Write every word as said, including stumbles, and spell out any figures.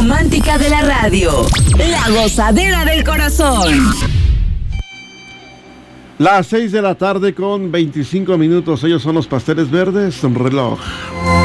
romántica de la radio. La gozadera del corazón. Las seis de la tarde con veinticinco minutos. Ellos son los Pasteles Verdes. Un reloj.